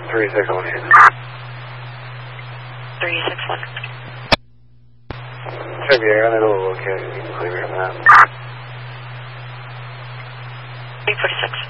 3618. 361. Check the air on it a little okay. You can clear it now. 346.